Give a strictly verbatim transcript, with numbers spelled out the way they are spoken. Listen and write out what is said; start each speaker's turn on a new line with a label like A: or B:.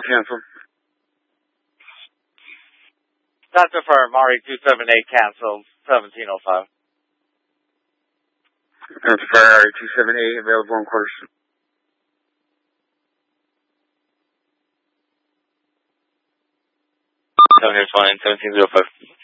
A: Cancel.
B: Doctor for Mari two seven eight canceled, seventeen oh five.
A: Doctor for Mari two seven eight, available on quarters.
B: seven fine, seventeen oh five.